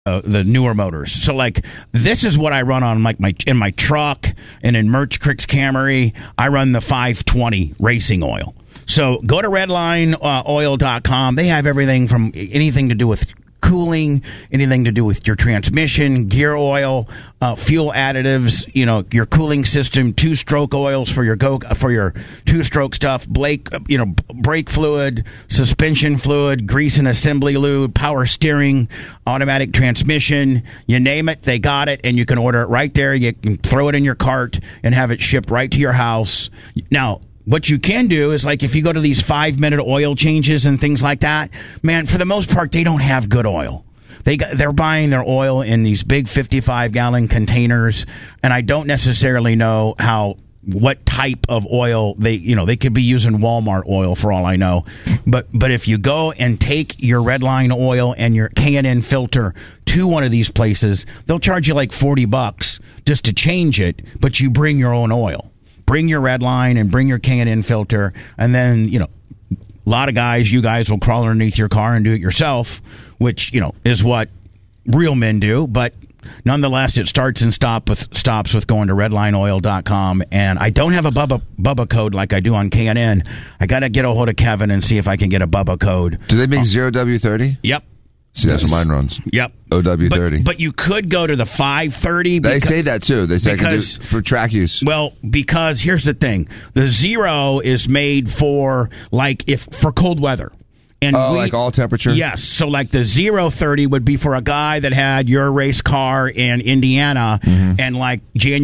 the newer motors. So like this is what I run on like in my truck and in Merch Cricks Camry. I run the 520 racing oil. So go to redlineoil.com. They have everything from anything to do with cooling, anything to do with your transmission, gear oil, fuel additives, your cooling system, two-stroke oils for your two-stroke stuff, brake fluid, suspension fluid, grease and assembly lube, power steering, automatic transmission, you name it, they got it, and you can order it right there. You can throw it in your cart and have it shipped right to your house. Now, what you can do is, like, if you go to these 5-minute oil changes and things like that, man, for the most part, they don't have good oil. They're buying their oil in these big 55-gallon containers, and I don't necessarily know what type of oil they could be using Walmart oil for all I know. But if you go and take your Redline oil and your K&N filter to one of these places, they'll charge you like $40 just to change it, but you bring your own oil. Bring your Redline and bring your K&N filter, and then, a lot of you guys will crawl underneath your car and do it yourself, which, is what real men do. But nonetheless, it starts and stops with going to redlineoil.com. And I don't have a Bubba code like I do on K&N. I got to get a hold of Kevin and see if I can get a Bubba code. Do they make 0W30? Yep. See, that's what mine runs. Yep. OW30. But you could go to the 530. They say that, too. They say I can do for track use. Well, because here's the thing. The 0 is made for cold weather. And like all temperature? Yes. So like the 030 would be for a guy that had your race car in Indiana and like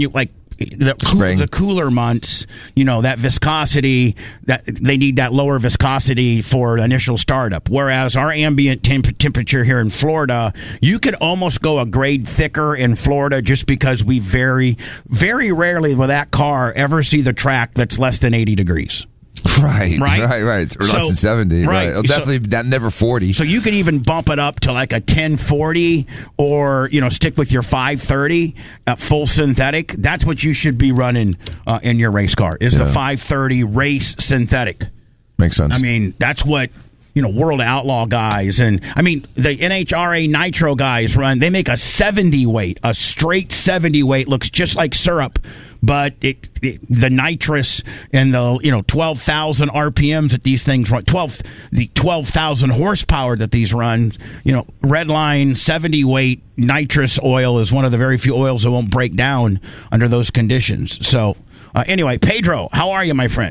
the cooler months, that viscosity, that they need that lower viscosity for initial startup. Whereas our ambient temperature here in Florida, you could almost go a grade thicker in Florida just because we very, very rarely with that car ever see the track that's less than 80 degrees. Right. Or less than 70. Right. Definitely never 40. So you could even bump it up to like a 1040 or, stick with your 530 full synthetic. That's what you should be running in your race car is the 530 race synthetic. Makes sense. I mean, that's what, World Outlaw guys and, the NHRA Nitro guys run. They make a 70 weight. A straight 70 weight looks just like syrup. But the nitrous and the 12,000 RPMs that these things run, the 12,000 horsepower that these run, Redline 70 weight nitrous oil is one of the very few oils that won't break down under those conditions. So anyway, Pedro, how are you, my friend?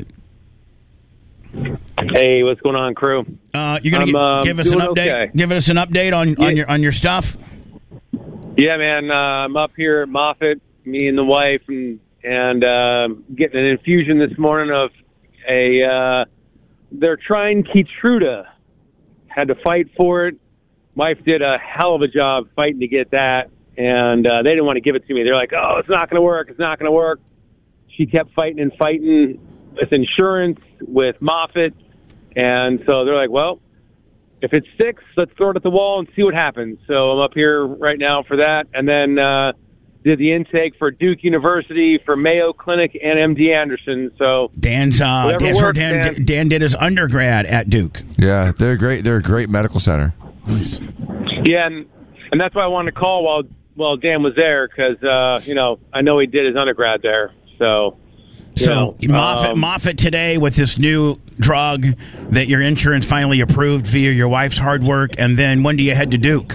Hey, what's going on, crew? You're gonna give us an update. Okay. Give us an update on your stuff. Yeah, man. I'm up here at Moffitt, me and the wife, and getting an infusion this morning of they're trying Keytruda. Had to fight for it. Wife did a hell of a job fighting to get that, and they didn't want to give it to me. They're like, oh, it's not going to work. It's not going to work. She kept fighting with insurance, with Moffitt, and so they're like, well, if it sticks, let's throw it at the wall and see what happens. So I'm up here right now for that, and then did the intake for Duke University, for Mayo Clinic, and MD Anderson. So Dan did his undergrad at Duke. Yeah, they're great. They're a great medical center. Nice. Yeah, and that's why I wanted to call while Dan was there because I know he did his undergrad there. So Moffitt today with this new drug that your insurance finally approved via your wife's hard work, and then when do you head to Duke?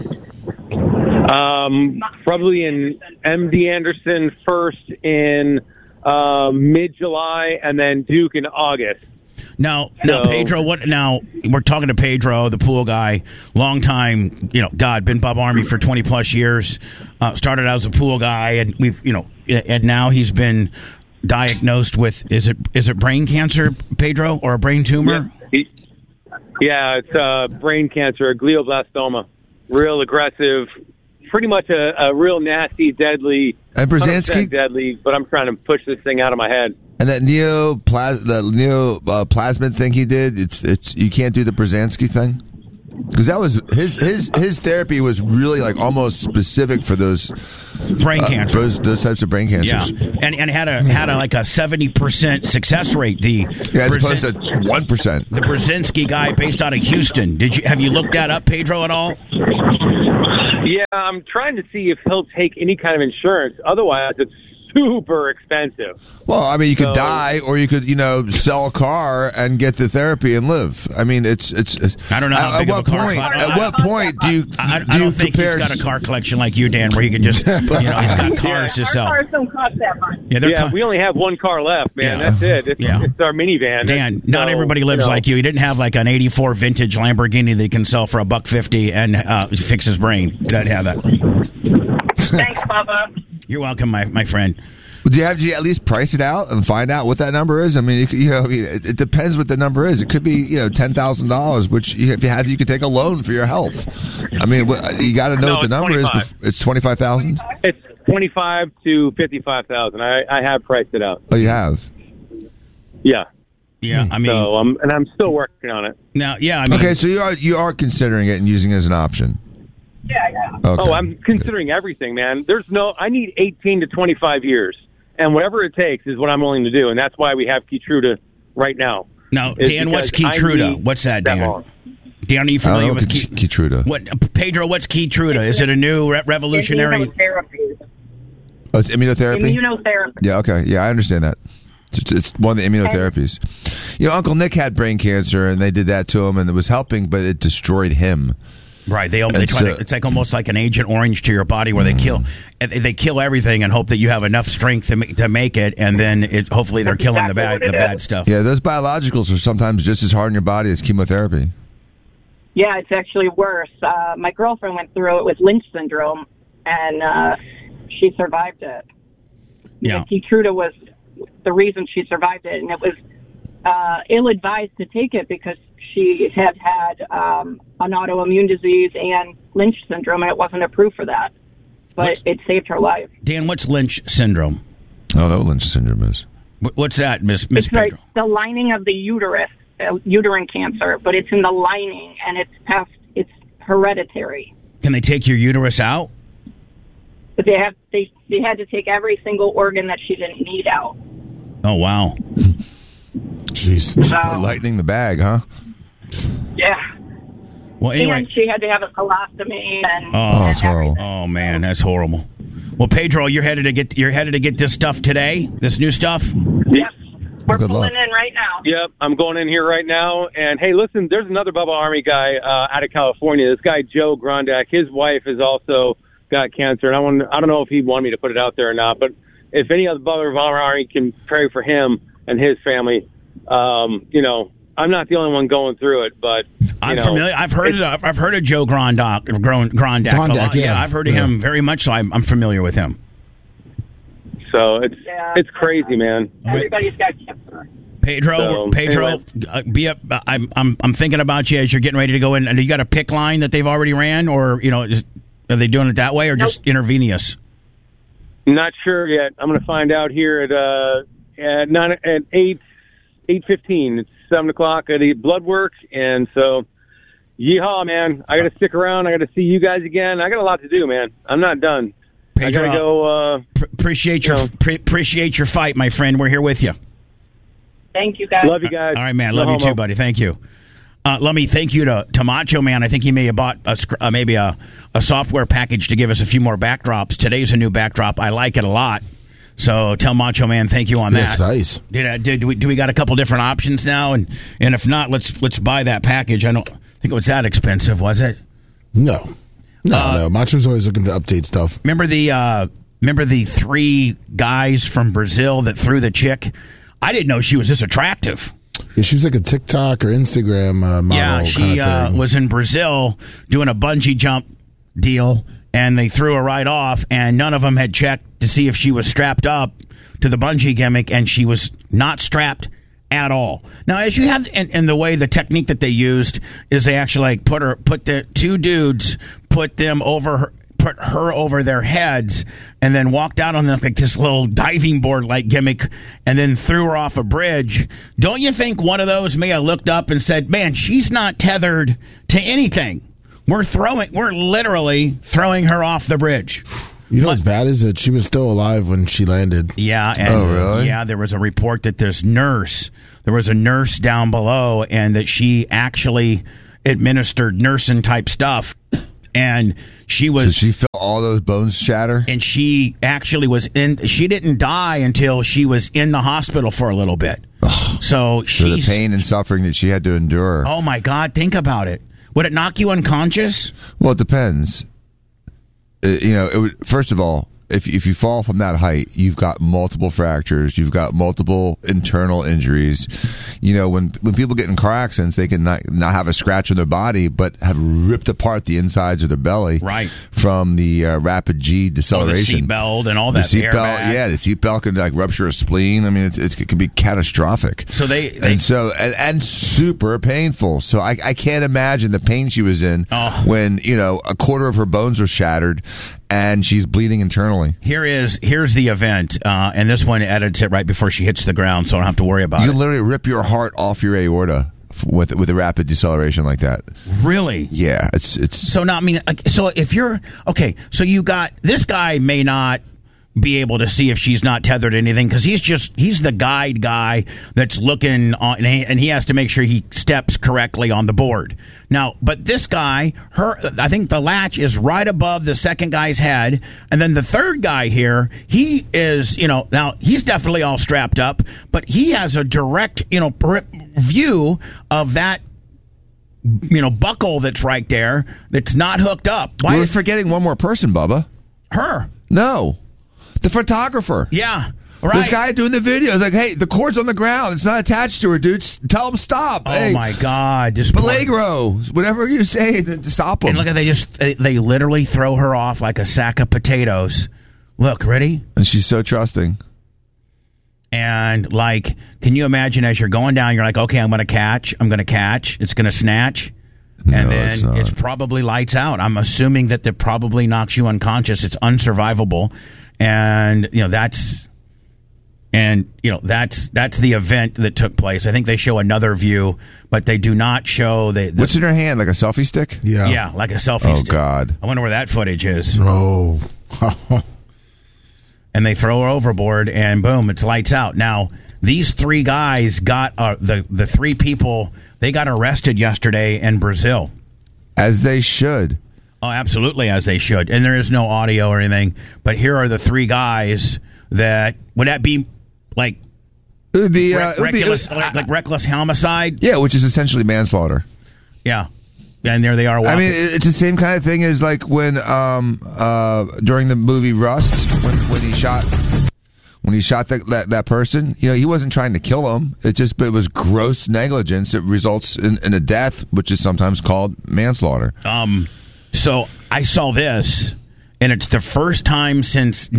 Probably in MD Anderson first in mid-July, and then Duke in August. Now, Pedro, we're talking to Pedro, the pool guy, long time, been Bob Army for 20 plus years, started out as a pool guy, and and now he's been diagnosed with, is it brain cancer, Pedro, or a brain tumor? Yeah, it's brain cancer, a glioblastoma, real aggressive, pretty much a real nasty, deadly, and Brzezinski deadly, but I'm trying to push this thing out of my head. And that neoplasmid thing he did, it's you can't do the Brzezinski thing? Because that was his therapy was really like almost specific for those brain cancers, those types of brain cancers. Yeah, and had a like a 70% success rate. As opposed to 1%. The Brzezinski guy based out of Houston. Have you looked that up, Pedro, at all? Yeah, I'm trying to see if he'll take any kind of insurance. Otherwise, it's super expensive. Well, I mean, you could die, or you could, sell a car and get the therapy and live. I mean, it's. I don't know. At what point do you? I don't think he's got a car collection like you, Dan, where he can just, he's got cars to sell. Our cars don't cost that much. Yeah, we only have one car left, man. Yeah. That's it. It's our minivan. Dan, not everybody lives like you. He didn't have like an '84 vintage Lamborghini that he can sell for $150 and fix his brain. He doesn't have that. Thanks, Bubba. You're welcome, my friend. Do you at least price it out and find out what that number is? I mean, it depends what the number is. It could be, $10,000, which if you had, you could take a loan for your health. I mean, you got to know what the number 25. is. It's 25,000. It's 25 to 55,000. I have priced it out. Oh, you have. Yeah. Yeah, I mean, so I'm still working on it. Now, yeah, I mean, okay, so you are considering it and using it as an option. Yeah. Okay. Oh, I'm considering everything, man. I need 18 to 25 years. And whatever it takes is what I'm willing to do. And that's why we have Keytruda right now. Now, Dan, what's Keytruda? What's that, Dan? Dan, are you familiar with Keytruda? Pedro, what's Keytruda? Is it a new revolutionary? Immunotherapy. Oh, it's immunotherapy? Immunotherapy. Yeah, okay. Yeah, I understand that. It's one of the immunotherapies. Uncle Nick had brain cancer, and they did that to him, and it was helping, but it destroyed him. Right, they try to, it's like almost like an Agent Orange to your body, where they kill everything and hope that you have enough strength to make it, and then hopefully they're killing the bad stuff. Yeah, those biologicals are sometimes just as hard on your body as chemotherapy. Yeah, it's actually worse. My girlfriend went through it with Lynch syndrome, and she survived it. Yeah, Keytruda was the reason she survived it, and it was ill-advised to take it because she had an autoimmune disease and Lynch syndrome, and it wasn't approved for that. But it saved her life. Dan, what's Lynch syndrome? I don't know what Lynch syndrome is. What's that, Miss It's Pedro? like the lining of the uterus, uterine cancer, but it's in the lining, and it's hereditary. Can they take your uterus out? But they had to take every single organ that she didn't need out. Oh, wow. Jeez. Lightening the bag, huh? Yeah. Well, anyway. And she had to have a colostomy. That's horrible. Oh, man, that's horrible. Well, Pedro, you're headed to get this stuff today? This new stuff? Yep. We're Good pulling luck. in right now. Yep, I'm going in here right now. And, hey, listen, there's another Bubba Army guy out of California. This guy, Joe Grondak, his wife has also got cancer. And I don't know if he'd want me to put it out there or not, but if any other Bubba Army can pray for him and his family, I'm not the only one going through it, but I'm familiar. I've heard of Joe Grondak. Grondak, yeah. I've heard of him very much, so I'm familiar with him. So it's crazy, man. Everybody's got cancer. Pedro, anyway. be up. I'm thinking about you as you're getting ready to go in. And you got a pick line that they've already ran, or are they doing it that way, or just intravenous? Not sure yet. I'm going to find out here at 8:15. It's 7:00. I need blood work, and so yeehaw, man! I got to stick around. I got to see you guys again. I got a lot to do, man. I'm not done. Pedro, I got to go. Appreciate your fight, my friend. We're here with you. Thank you, guys. Love you guys. All right, man. Love you too, buddy. Thank you. Let me thank you to Macho Man. I think he may have bought maybe a software package to give us a few more backdrops. Today's a new backdrop. I like it a lot. So tell Macho Man thank you on that. That's nice. Do we got a couple different options now? And if not, let's buy that package. I don't think it was that expensive, was it? No. Macho's always looking to update stuff. Remember the 3 guys from Brazil that threw the chick? I didn't know she was this attractive. Yeah, she was like a TikTok or Instagram model. Yeah, she was in Brazil doing a bungee jump deal, and they threw her right off, and none of them had checked to see if she was strapped up to the bungee gimmick, and she was not strapped at all. Now, as you have, and the way the technique that they used is they actually put the 2 dudes, put her over their heads, and then walked out on this little diving board like gimmick, and then threw her off a bridge. Don't you think one of those may have looked up and said, "Man, she's not tethered to anything. We're literally throwing her off the bridge." You know what's bad is that she was still alive when she landed. Yeah. And, oh, really? Yeah, there was a report that there was a nurse down below, and that she actually administered nursing type stuff. And she was. So she felt all those bones shatter? And she actually was she didn't die until she was in the hospital for a little bit. So the pain and suffering that she had to endure. Oh, my God. Think about it. Would it knock you unconscious? Well, it depends. It would, first of all, if you fall from that height, you've got multiple fractures, you've got multiple internal injuries. When people get in car accidents, they can not have a scratch on their body, but have ripped apart the insides of their belly, right, from the rapid G deceleration, the seatbelt and all that. The seatbelt, the seatbelt can rupture a spleen. I mean, it can be catastrophic. So and super painful. So I can't imagine the pain she was in when a quarter of her bones are shattered and she's bleeding internally. Here's the event, and this one edits it right before she hits the ground, so I don't have to worry about it. You can literally rip your heart off your aorta with a rapid deceleration like that. Really? Yeah, it's so not. I mean, so if you're okay, so you got this guy may not be able to see if she's not tethered to anything because he's the guide guy that's looking on, and he has to make sure he steps correctly on the board. Now, but this guy, I think the latch is right above the second guy's head, and then the third guy here, he is, now he's definitely all strapped up, but he has a direct, view of that, buckle that's right there that's not hooked up. We're forgetting one more person, Bubba. Her? No. The photographer. Yeah. Right. This guy doing the video is like, hey, the cord's on the ground. It's not attached to her, dude. Tell him stop. Oh, hey, my God. Peligro. Whatever you say, stop him. And look at they literally throw her off like a sack of potatoes. Look, ready? And she's so trusting. And, can you imagine as you're going down, you're like, okay, I'm going to catch. It's going to snatch. And then it's probably lights out. I'm assuming that probably knocks you unconscious. It's unsurvivable. And, that's the event that took place. I think they show another view, but they do not show what's in her hand, like a selfie stick? Yeah, like a selfie stick. Oh, God. I wonder where that footage is. Oh. And they throw her overboard, and boom, it's lights out. Now, these three guys got the three people, they got arrested yesterday in Brazil. As they should. Oh, absolutely, as they should. And there is no audio or anything. But here are the three guys that would that be like? It would be reckless homicide. Yeah, which is essentially manslaughter. Yeah, and there they are. Walking. I mean, it's the same kind of thing as like when during the movie Rust when he shot that person. He wasn't trying to kill him. But it was gross negligence. It results in a death, which is sometimes called manslaughter. So I saw this, and it's the first time since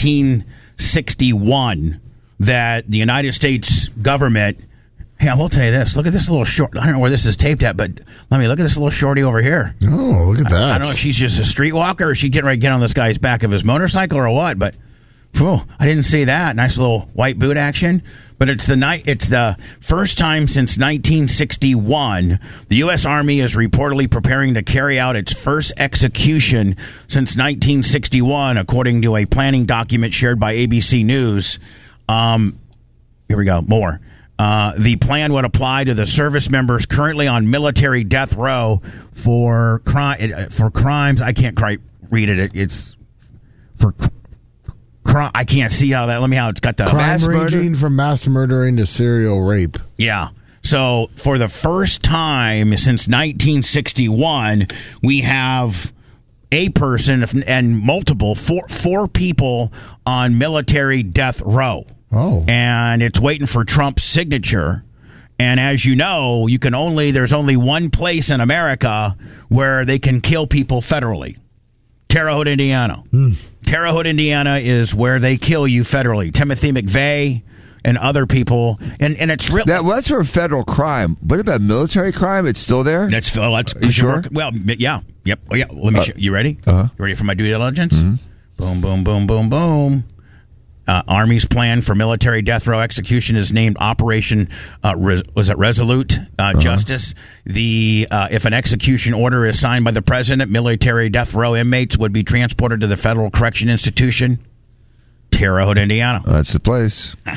1961 that the United States government. Hey, I will tell you this. Look at this little short. I don't know where this is taped at, but let me look at this little shorty over here. Oh, look at that. I don't know if she's just a streetwalker or she's getting ready to get on this guy's back of his motorcycle or what, but I didn't see that. Nice little white boot action. But it's the first time since 1961 the U.S. Army is reportedly preparing to carry out its first execution since 1961, according to a planning document shared by ABC News. Here we go. More. The plan would apply to the service members currently on military death row for crimes. I can't quite read it. It's for I can't see how that. Let me how it's got the crime ranging from mass murdering to serial rape. Yeah. So for the first time since 1961, we have a person and multiple four people on military death row. Oh. And it's waiting for Trump's signature. And as you know, there's only one place in America where they can kill people federally. Terre Haute, Indiana. Terre Haute, Indiana is where they kill you federally. Timothy McVeigh and other people, and it's really that's for a federal crime. What about military crime? It's still there. That's Are you sure? Well, yeah, yep. Oh, yeah. Let me. You ready? Uh-huh. You ready for my due diligence? Mm-hmm. Boom, boom, boom, boom, boom. Army's plan for military death row execution is named Operation Resolute Justice. If an execution order is signed by the president, military death row inmates would be transported to the Federal Correction Institution, Terre Haute, Indiana. That's the place.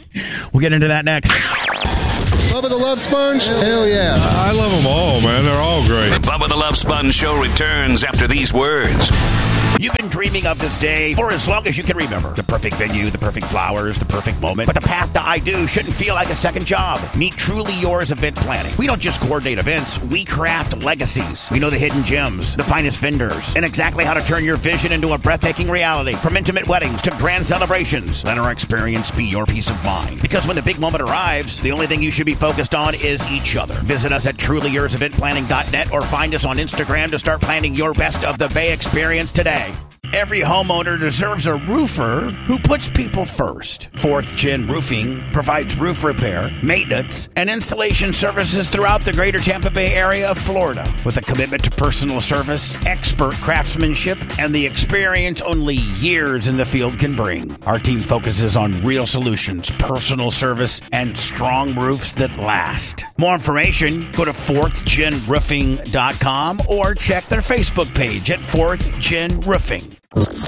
We'll get into that next. Bubba the Love Sponge? Hell yeah. I love them all, man. They're all great. The Bubba the Love Sponge Show returns after these words. You've been dreaming of this day for as long as you can remember. The perfect venue, the perfect flowers, the perfect moment. But the path to I Do shouldn't feel like a second job. Meet Truly Yours Event Planning. We don't just coordinate events, we craft legacies. We know the hidden gems, the finest vendors, and exactly how to turn your vision into a breathtaking reality. From intimate weddings to grand celebrations, let our experience be your peace of mind. Because when the big moment arrives, the only thing you should be focused on is each other. Visit us at trulyourseventplanning.net or find us on Instagram to start planning your best of the Bay experience today. Every homeowner deserves a roofer who puts people first. 4th Gen Roofing provides roof repair, maintenance, and installation services throughout the greater Tampa Bay area of Florida. With a commitment to personal service, expert craftsmanship, and the experience only years in the field can bring. Our team focuses on real solutions, personal service, and strong roofs that last. More information, go to 4thgenroofing.com or check their Facebook page at 4th Gen Roofing.